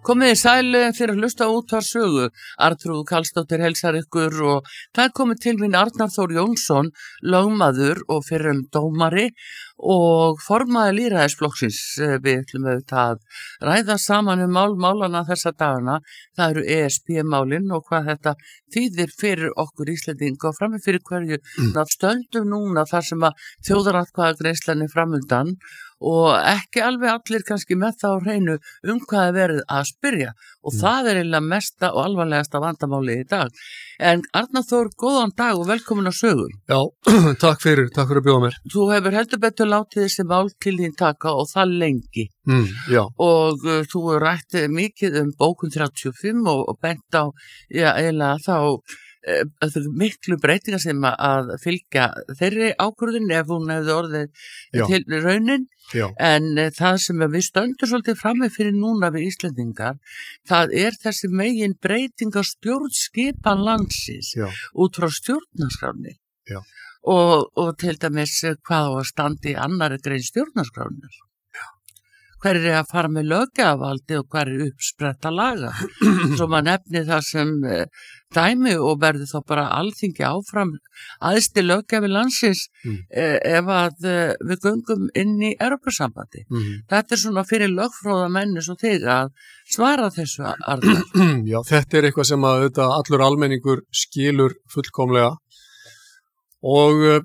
Komið í sæli fyrir að hlusta útvarpssögu. Arnþrúður Karlsdóttir heilsar ykkur og það komið til mín Arnar Þór Jónsson, lögmaður og fyrrum dómari og formaður lýðræðisflokksins. Við ætlum auðvitað að ræða saman málana þessa dagana. Það eru ESB-málin og hvað þetta þýðir fyrir okkur Íslendinga og frammi fyrir hverju stöndum núna þar sem að þjóðaratkvæðagreiðslan er framundan og ekki alveg allir kannski með það á hreinu hvað er verið að spyrja og það er eiginlega mesta og alvarlegasta vandamáli í dag. En Arnar Þór, góðan dag og velkomin á sögu. Já, takk fyrir að bjóða mér. Þú hefur heldur betur látið þessi mál til þín taka og það lengi. Já. Og þú rætti mikið bókun 35 og bent á, eiginlega þá miklu breytingar sem að fylgja þeirri ákvörðun ef hún hefði orðið til raunin. Já. En það sem við stöndum svolítið frammi fyrir núna við Íslendingar, það er þessi megin breyting á stjórnskipan landsins út frá stjórnarskránni og til dæmis hvað á að standa í annarri grein stjórnarskránir. Hver er að fara með löggjafarvaldi og hver er uppspretta laga. Svo maður nefni það sem dæmi og verður þá bara alþingi áfram æðsti löggjafi landsins ef að við göngum inn í Evrópusambandi. Þetta er svona fyrir lögfróða menni svo þig að svara þessu, Arnar. Já, þetta er eitthvað sem að allur almenningur skilur fullkomlega og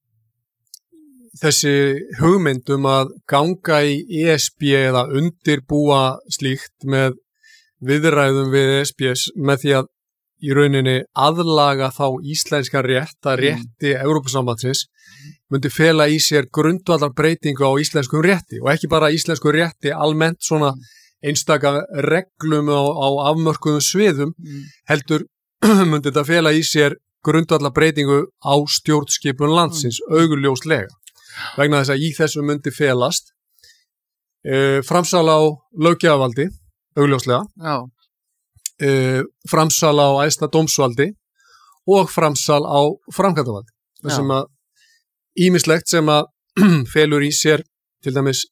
þessi hugmynd að ganga í ESB eða undirbúa slíkt með viðræðum við ESB með því að í rauninni aðlaga þá íslenska rétti Evrópusambandsins myndi fela í sér grundvallar breytingu á íslenskum rétti og ekki bara íslenskum rétti almennt svona einstaka reglum á afmörkuðum sviðum heldur myndi þetta fela í sér grundvallar breytingu á stjórnskipun landsins augljóslega. Vegna þess að í þessu myndi felast framsal á löggjafarvaldi, augljóslega, framsal á æðsta dómsvaldi og framsal á framkvæmdarvaldi. Það sem að ýmislegt sem að felur í sér til dæmis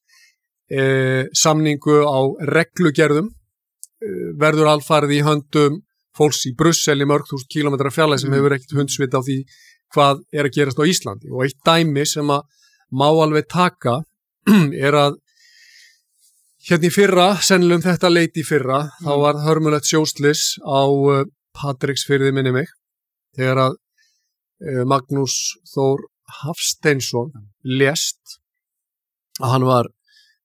samningu á reglugerðum verður alfarið í höndum fólks í Brussel í mörg þúsund kílómetra fjarlægð sem hefur ekkert hundsvit á því hvað er að gerast á Íslandi. Og eitt dæmi sem að má alveg taka er að hérna í fyrra, sennilega þetta leiti í fyrra, þá var hörmulegt sjóslys á Patreksfirði minni mig, þegar að Magnús Þór Hafsteinsson lést að hann var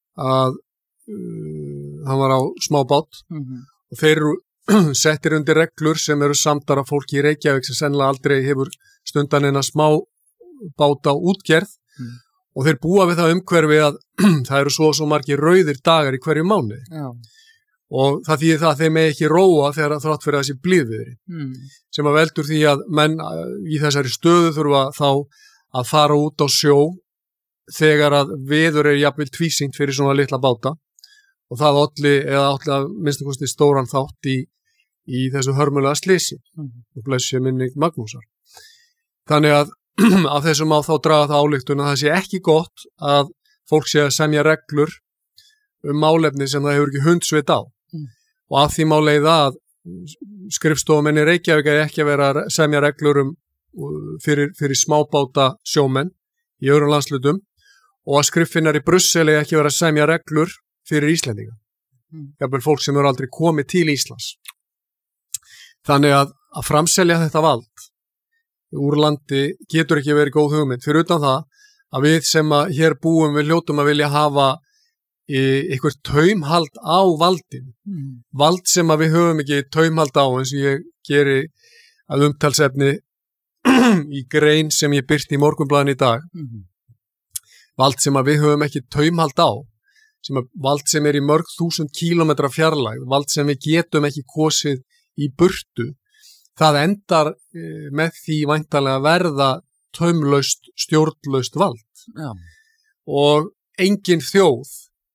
á smábát og þeir eru settir undir reglur sem eru samdar af fólki í Reykjavík sem sennilega aldrei hefur stundan en að smábáta útgerð og þeir búa við það umhverfi að það eru svo margir rauðir dagar í hverju mánuði. Og það þýðir það að þeir megi ekki róa þegar þrátt fyrir þessi blíðviðri sem að veldur því að menn í þessari stöðu þurfa þá að fara út á sjó þegar að veður er jafnvel tvísýnt fyrir svona litla báta og það olli að minnstu kosti stóran þátt í þessu hörmulega slysi og blessi minning Magnúsar. Þannig að af þessum má þá draga það ályktun að það sé ekki gott að fólk sé að semja reglur málefni sem það hefur ekki hundsvit á. Og af því má leiða að skrifstofumenn í Reykjavík er ekki að vera að semja reglur fyrir smábáta sjómenn í öðrum landslutum og að skriffinnar í Brussel er ekki að vera að semja reglur fyrir Íslendinga. Jafnvel fólk sem eru aldrei komið til Íslands. Þannig að framselja þetta vald úr landi getur ekki verið góð hugmynd fyrir utan það að við sem að hér búum við hljótum að vilja hafa eitthvað taumhald á valdin vald sem að við höfum ekki taumhald á eins og ég geri að umtalsefni í grein sem ég birti í Morgunblaðinu í dag vald sem að við höfum ekki taumhald á vald sem er í mörg þúsund kílómetra fjarlægð vald sem við getum ekki kosið í burtu. Það endar með því væntanlega verða taumlaust, stjórnlaust vald. Já. Og engin þjóð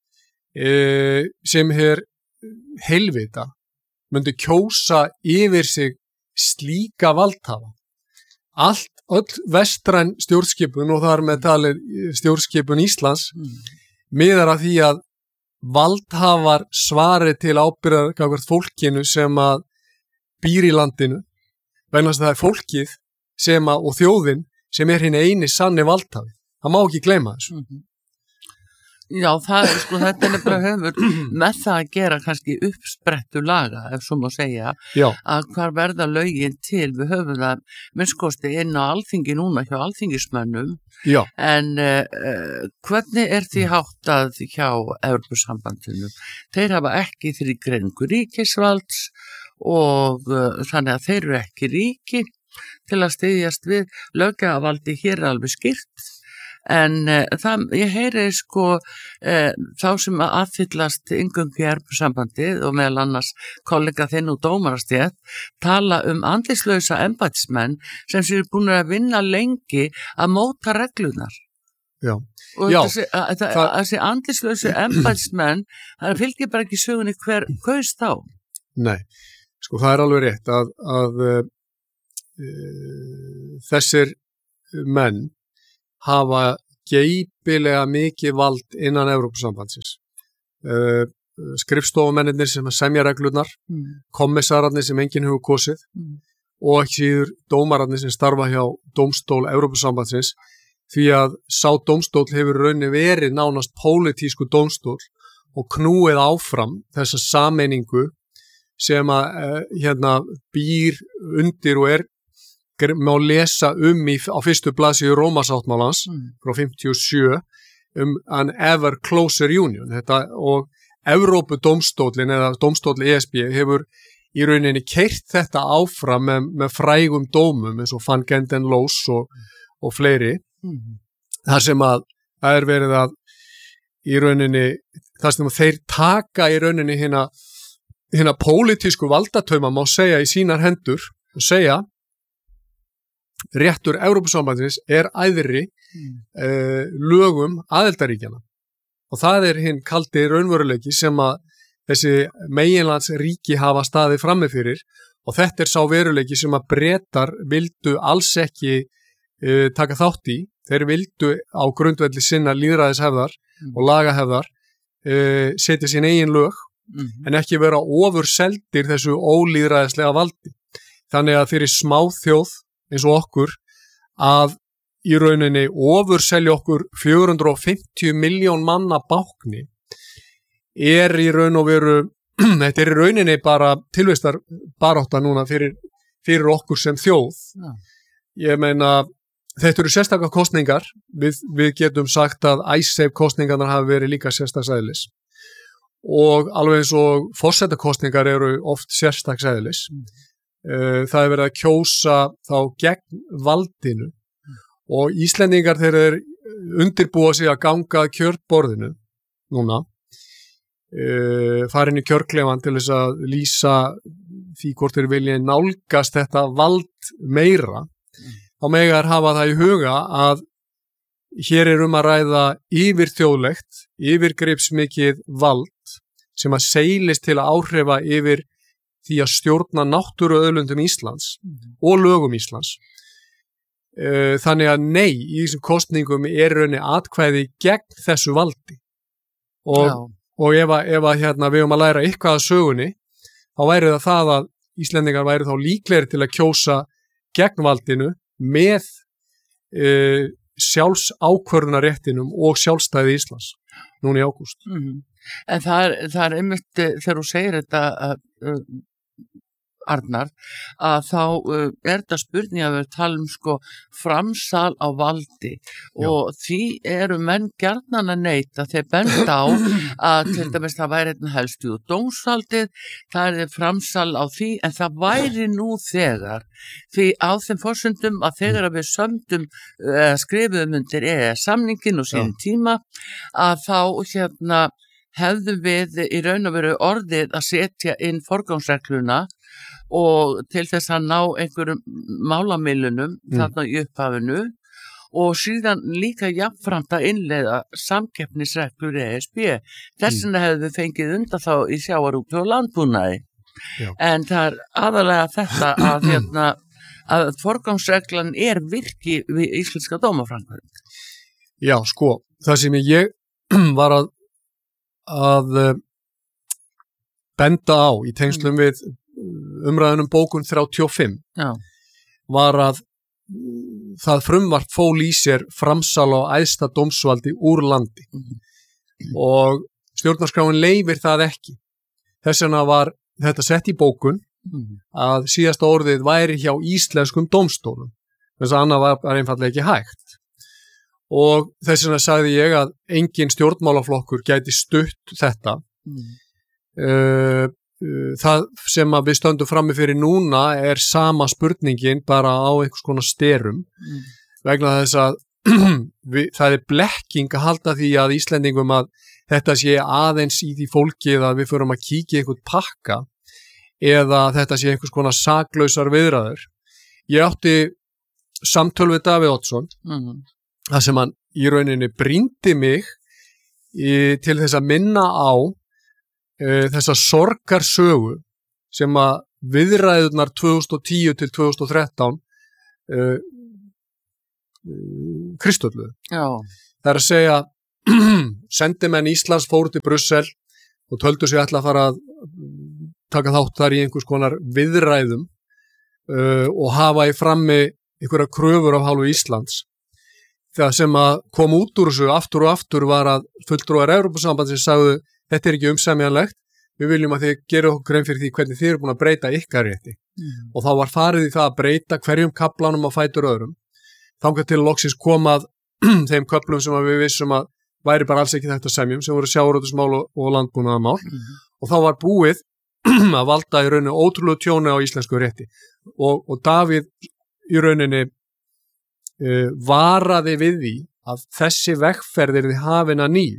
sem heilvita myndi kjósa yfir sig slíka valdhafa. Öll vestræn stjórnskipun og þar með talið stjórnskipun Íslands miðar að því að valdhafar svari til ábyrgðar gagnvart fólkinu sem að býr í landinu, vegna þess að það fólkið sem að, og þjóðin sem hinn eini sanni valdhafi. Það má ekki gleyma þessu. Já, það sko, þetta nefnilega hefur með það að gera kannski uppsprettu laga, ef svo má segja, að hvar verða lögin til, við höfum það minnskosti inn á alþingi núna hjá alþingismönnum, en hvernig því háttað hjá Evrópusambandinu? Þeir hafa ekki þrígreiningu ríkisvalds og þannig að þeir eru ekki ríki til að styðjast við löggjafarvaldi hér alveg skýrt. En ég heyri sko þá sem að aðfyllast inngöngu í Evrópusambandið og meðal annars kollega þinn og dómarastétt tala andlitslausa embættismenn sem séu búin að vinna lengi að móta reglunar. Já. Og þessi andlitslausu embættismenn, það fylgir bara ekki sögunni hver kaus þá. Nei, sko það alveg rétt að þessir menn hafa geypilega mikið vald innan Evrópusambandsins. Skrifstofumennirnir sem semja reglurnar, kommissararnir sem enginn hefur kosið og ekki síður dómararnir sem starfa hjá dómstól Evrópusambandsins, því að sá dómstól hefur raunni verið nánast pólitísku dómstól og knúið áfram þessa sameiningu sem að býr undir og má lesa á fyrstu blaðsíðu Rómarsáttmálans frá 57 an ever closer union. Þetta og Evrópudómstólinn eða dómstóll ESB hefur í rauninni keyrt þetta áfram með frægum dómum eins og Van Genden Loos og fleiri. Það sem að það verið að í rauninni, það sem að þeir taka í rauninni hina pólitísku valdatauma má segja í sínar hendur og segja réttur Evrópusambandsins æðri lögum aðildarríkjanna og það hinn kaldi raunveruleiki sem að þessi meginlandsríki hafa staðið frammi fyrir og þetta sá veruleiki sem að Bretar vildu alls ekki taka þátt í. Þeir vildu á grundvelli sinna lýðræðishefðar og lagahefðar setja sín eigin lög en ekki vera ofurseldir þessu ólýðræðislega valdi. Þannig að fyrir smáþjóð eins og okkur að í rauninni ofurselja okkur 450 miljón manna bákni í raun og veru, þetta í rauninni bara tilvistar barátta núna fyrir okkur sem þjóð. Ég meina, þetta eru sérstakar kosningar, við getum sagt að ICE kosningarnar hafi verið líka sérstaksæðlis og alveg eins og forsetakosningar eru oft sérstaksæðlis. Það verið að kjósa þá gegn valdinu og Íslendingar þeir undirbúa sig að ganga að kjörborðinu núna, farin í kjörklefan til þess að lýsa því hvort þeir vilja nálgast þetta vald meira. Þá mega þær hafa það í huga að hér að ræða yfirþjóðlegt, yfirgripsmikið vald sem að seilist til að áhrifa yfir því að stjórna náttúruauðlundum Íslands og lögum Íslands. Þannig að nei, í þessum kosningum rauninni atkvæði gegn þessu valdi. Og ef að við að læra eitthvað að sögunni, þá væri það að Íslendingar væri þá líklegir til að kjósa gegn valdinu með sjálfsákvörðunarréttinum og sjálfstæði Íslands núna í ágúst. En það einmitt þegar þú segir þetta Arnar, að þá þetta spurning að við talum sko framsal á valdi og því eru menn gjarnan að neita þeir benda á að til dæmis það væri einn helstu dómsvaldið, það framsal á því en það væri nú þegar því á þeim forsendum að þegar við sömdum skrifuðum undir samningin og sín tíma að þá hefðum við í raun og veru orðið að setja inn forgangsregluna og til þess að ná einhverjum málamilunum þarna í upphafinu og síðan líka jafnframt að innleiða samkeppnisreglur ESB. Þess vegna hefðum við fengið undan þá í sjávarútvegi og landbúnaði. En það aðalega þetta að forgangsreglan virki við íslenska dómaframkvæmd. Já, sko, það sem ég var að að benda á í tengslum við umræðunum bókun 35 var að það frumvarp fól í sér framsal á æðsta dómsvaldi úr landi og stjórnarskráin leyfir það ekki. Þess vegna var þetta sett í bókun að síðasta orðið væri hjá íslenskum dómstólum. Þess að annað var einfaldlega ekki hægt. Og þess vegna sagði ég að engin stjórnmálaflokkur gæti stutt þetta. Það sem að við stöndum frammi fyrir núna er sama spurningin bara á einhvers konar sterum vegna þess að það er blekking að halda því að Íslendingum að þetta sé aðeins í því fólkið að við förum að kíkja einhvern pakka eða þetta sé einhvers konar saklausar viðræður. Ég átti samtöl við Davíð Oddsson þar sem hann í rauninni brýndi mig til þess að minna á þessa sorgarsögu sem að viðræðurnar 2010 til 2013 kristölluðu. Það er að segja sendimenn Íslands fóru til Brussel og töldu sig ætla að fara að taka þátt þar í einhvers konar viðræðum og hafa í frammi einhverja kröfur af hálfu Íslands. Það sem að kom út úr þessu aftur og aftur var að fulltrúar Evrópusambandsins sagðu þetta er ekki umsemjanlegt, við viljum að þið gera okkur grein fyrir því hvernig þið eru búin að breyta ykkar rétti. Og þá var farið í það að breyta hverjum kaplanum á fætur öðrum. Þangað til loksins komað þeim köplum sem við vissum að væri bara alls ekki þetta semjum, sem voru sjávarútvegsmál og landbúnaðarmál. Og þá var búið að valda í rauninni ótrúlegu tjóni á íslensku rétti. Og Davíð í rauninni varaði við því að þessi vegferð yrði hafin að nýju.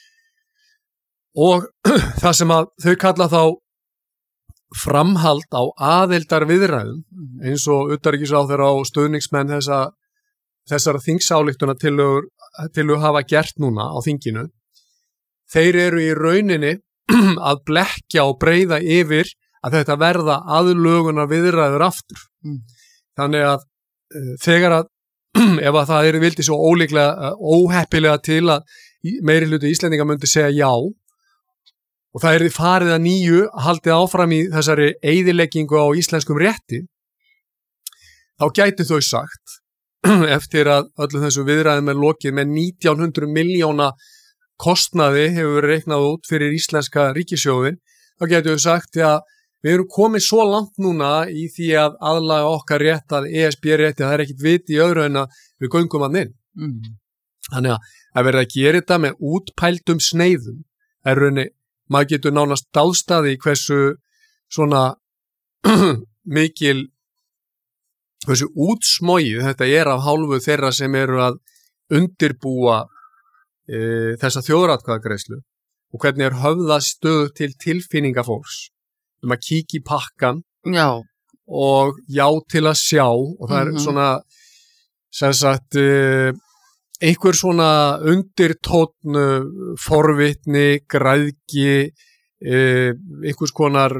Og það sem að þau kalla þá framhald á aðildar viðræðum eins og utanríkisráðherra og stuðningsmenn þessara þingsályktuna tillögur hafa gert núna á þinginu. Þeir eru í rauninni að blekkja og breiða yfir að þetta verða aðlögunar viðræður aftur. Þannig að þegar að ef að það eru vildi svo óheppilega til að meiri hluti Íslendinga myndi segja já og það yrði farið að nýju haldið áfram í þessari eyðileggingu á íslenskum rétti, þá gæti þau sagt eftir að öllum þessu viðræðum er lokið með 1900 milljóna kostnaði hefur verið reiknað út fyrir íslenska ríkissjóðin, þá gæti þau sagt að við erum komið svo langt núna í því að aðlaga okkar rétt að ESB rétti að það er ekkit vit í öðru en að við göngum hann inn. Þannig að verða að gera þetta með útpældum sneiðum er rauninni, maður getur nánast dáðstaði í hversu svona mikil, hversu útsmogið þetta er af hálfu þeirra sem eru að undirbúa þessa þjóðaratkvæðagreiðslu og hvernig er höfðastöð til tilfinningafólks að kíkja í pakkan og já til að sjá og það er svona sem sagt einhver svona undirtónn forvitni, græðgi einhvers konar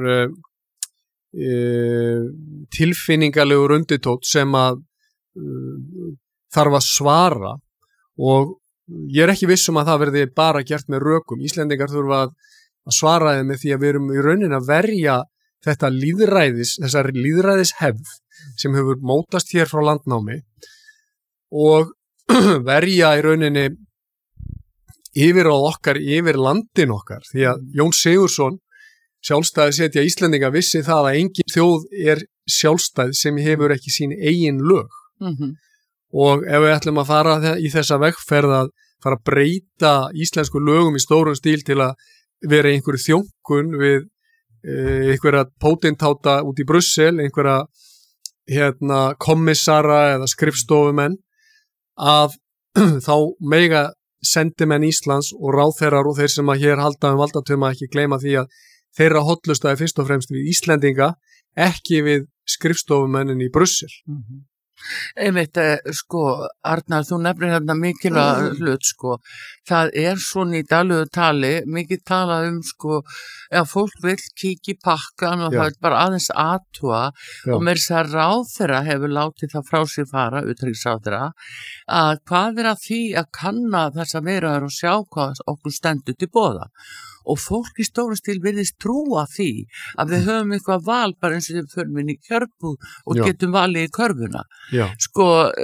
tilfinningalegur undirtónn sem að þarf að svara og ég er ekki viss að það verði bara gert með rökum. Íslendingar þurfa að svara þeim með því að við erum í rauninni að verja þetta þessari lýðræðishefð sem hefur mótast hér frá landnámi og verja í rauninni yfirráð okkar yfir landin okkar því að Jón Sigurðsson sjálfstæðishetja Íslendinga vissi það að engin þjóð er sjálfstæð sem hefur ekki sín eigin lög og ef við ætlum að fara í þessa vegferð að fara að breyta íslensku lögum í stórum stíl til að vera einhverju þjónkun við einhverja pótintáta út í Brussel, einhverja kommissara eða skrifstofumenn að þá mega sendimenn Íslands og ráðherrar og þeir sem að hér halda valdatöma ekki gleyma því að þeirra hotlustaði fyrst og fremst við Íslendinga, ekki við skrifstofumennin í Brussel. Einmitt, sko, Arnar, þú nefnir hérna mikilvæg hlut, sko. Það svona í daglegu tali, mikið talað sko, ef fólk vill kíkja í pakkan og Já. það er bara aðeins athuga og meira þess að ráðherra hefur látið það frá sér fara, utanríkisráðherra, að hvað að því að kanna þessa viðræður og sjá hvað okkur stendur til boða. Og fólk í stórum stíl virðist trúa því að við höfum eitthvað val bara eins og við förum inn í kjörbúð og getum valið í körfuna. Já. Sko,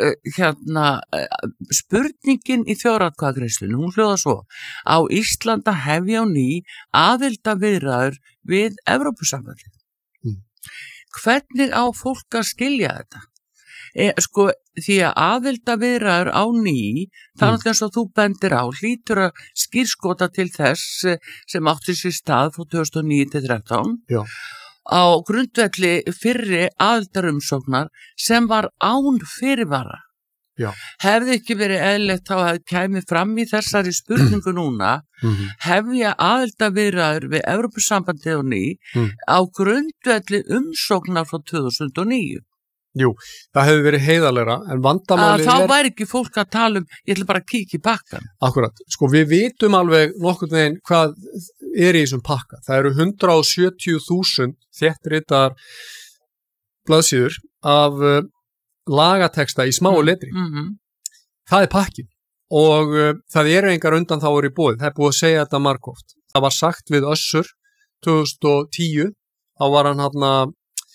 spurningin í þjóðaratkvæðagreiðslunni, hún hljóðar svo: á Íslandi að hefja á ný aðildarviðræður við Evrópusambandið. Hvernig á fólk að skilja þetta? Sko, því að aðildarviðræður á ný, þannig eins og þú bendir á, hlýtur að skírskota til þess sem átti sér stað frá 2009 til 2013 á grundvelli fyrri aðildarumsóknar sem var án fyrirvara. Já. Hefði ekki verið eðlilegt þá að kæmi fram í þessari spurningu núna, hefja aðildarviðræður við Evrópusambandið á ný á grundvelli umsóknar frá 2009. Jú, það hefði verið heiðarlegra, en vandamálið þá væri ekki fólk að tala ég ætla bara að kíkja í pakkan. Akkurat, sko við vitum alveg nokkurn veginn hvað í þessum pakka. Það eru 170.000 þéttritaðar blaðsíður af lagateksta í smáu letri. Það pakkin og það eru engar undanþágur í boði. Það er búið að segja þetta margoft. Það var sagt við Össur 2010, þá var hann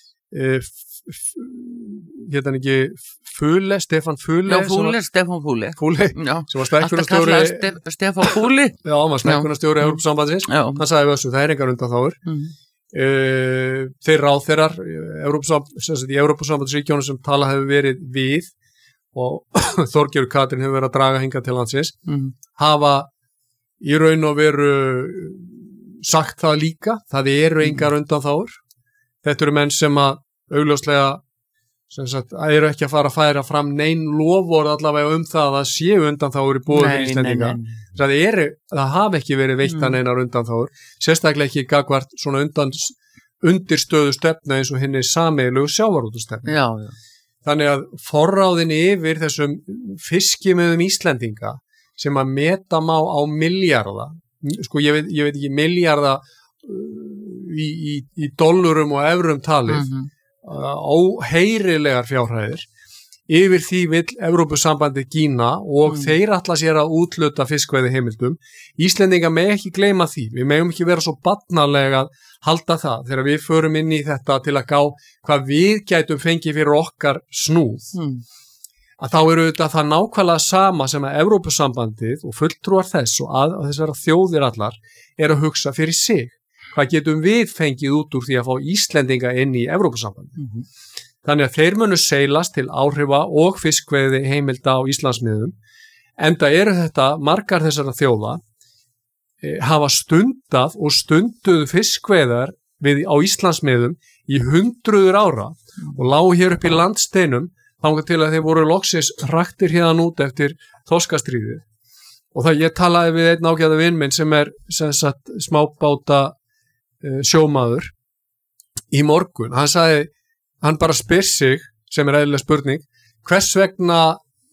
hérna ekki Stefán Fule. Já, Stefán Fule. Sem var stækkunarstjóri Stefán Fule. Já, hann var stækkunarstjóri Evrópusambandsins. Hann sagði við Össur, það er engar undanþágur. Þeir ráðherrar í Evrópusambandsríkjónum sem tala hefur verið við og Þorgerður Katrín hefur verið að draga hingað til landsins hafa í raun og veru sagt það líka, það eru engar undanþágur. Þetta eru menn sem að augljóslega eru ekki að færa fram nein lofvörð allavega það að séu undanþágur í boði fyrir Íslendinga. Það hafi ekki verið veittar neinar undanþágur, sérstaklega ekki gagnvart svona undirstöðu stefna eins og hinni sameiginlegu sjávarútvegstefnu. Já. Þannig að forráðin yfir þessum fiskimiðum Íslendinga sem að meta má á milljarða, sko ég veit ekki milljarða í dollurum og evrum talið, óheyrilegar fjárhæðir, yfir því vill Evrópusambandið gína og þeir ætla sér að útluta fiskveiði heimildum. Íslendinga með ekki gleyma því, við megum ekki vera svo barnalega að halda það þegar við förum inn í þetta til að gá hvað við gætum fengið fyrir okkar snúð. Að þá eru þetta það nákvæmlega sama sem að Evrópusambandið og fulltrúar þess og þessara þjóðir allar er að hugsa fyrir sig. Hvað getum við fengið út úr því að fá Íslendinga inn í Evrópusambandið? Þannig að þeir munu seilast til áhrifa og fiskveiði heimilda á Íslandsmiðum, enda eru þetta margar þessara þjóða hafa stundað og stunduðu fiskveiðar á Íslandsmiðum í hundruður ára og lágu hér upp í landsteinum þangað til að þeir voru loksins hraktir hérna út eftir þorskastríðið. Og það ég talaði við einn ágæða vin minn sem er smábáta sjómaður í morgun. Hann sagði, hann bara spyr sig, sem er eðlileg spurning, hvers vegna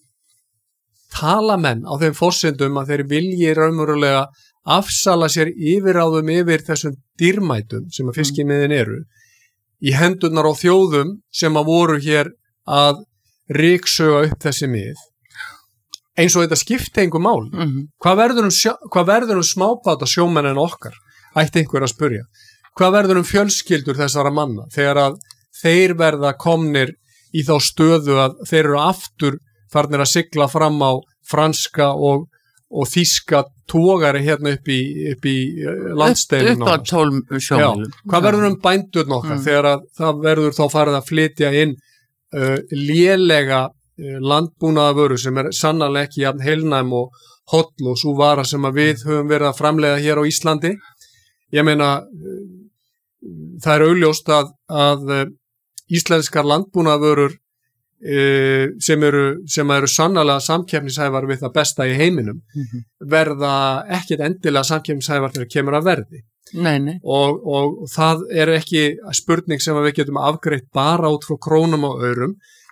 tala menn á þeim forsendum að þeir vilji raunverulega afsala sér yfirráðum yfir þessum dýrmætum sem að fiskimiðin eru í hendurnar á þjóðum sem að voru hér að ryksöga upp þessi mið. Eins og þetta skipti engu máli. Hvað verður smábáta sjómennin okkar? Ætti einhver að spurja. Hvað verður fjölskyldur þessara manna þegar að þeir verða komnir í þá stöðu að þeir eru aftur farnir að sigla fram á franska og þýska togari hérna upp í landsteinum. Upp á 12 sjómælum. Hvað verður bændurinn okkar þegar að það verður þá farið að flytja inn lélega landbúnaðarvöru sem er sannarlega ekki jafn heilnæm og holl og svo vara sem að við höfum verið að framleiða hér á Íslandi. Ég meina, það er augljóst að íslenskar landbúnaðarvörur sem eru sannarlega samkeppnishæfar við það besta í heiminum verða ekkert endilega samkeppnishæfar þegar kemur að verði. Nei. Og það er ekki spurning sem við getum afgreitt bara út frá krónum og aurum.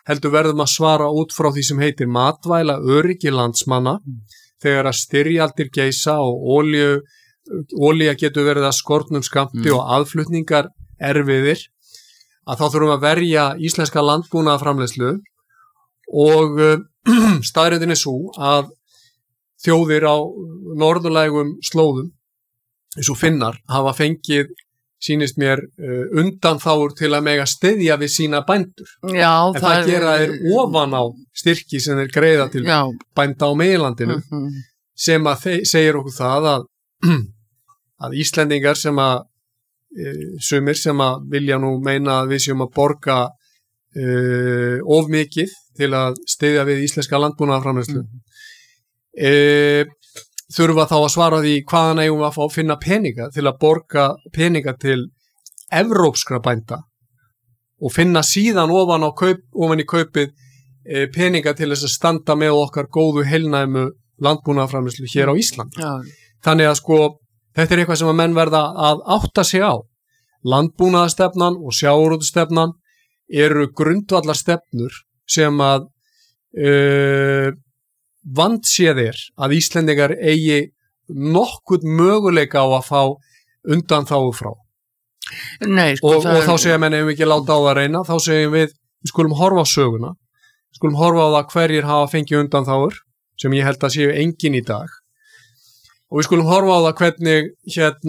heldur verðum að svara út frá því sem heitir matvæla öryggi landsmanna þegar að styrjaldir geisa og olía getur verið að skornum skammti og aðflutningar erfiðir, að þá þurfum að verja íslenska landbúnaðarframleiðslu og staðreyndin er sú að þjóðir á norðurlægum slóðum eins og Finnar hafa fengið, sýnist mér, undanþágur til að mega styðja við sína bændur. Já, en það gera þeir ofan á styrki sem þeir greiða til bænda á meginlandinu sem að segir okkur það að Íslendingar sem að sumir sem að vilja nú meina að við séum að borga of mikið til að styðja við íslenska landbúnaðarframleiðslu þurfa þá að svara því hvaðan eigum við að fá að finna peninga til að borga peninga til evrópskra bænda og finna síðan ofan í kaupið peninga til þess að standa með okkar góðu heilnæmu landbúnaðarframleiðslu hér á Íslandi. Þannig að sko þetta er eitthvað sem að menn verða að átta sig á. Landbúnaðarstefnan og sjávarútvegsstefnan eru grundvallarstefnur sem að vandséð er að Íslendingar eigi nokkurn möguleika á að fá undanþágu frá. Nei, sko, og þá segja menn ef við ekki láta á það reyna, þá segjum við skulum horfa á söguna, skulum horfa á það hverjir hafa fengið undanþágur sem ég held að séu engin í dag og við skulum horfa á það hvernig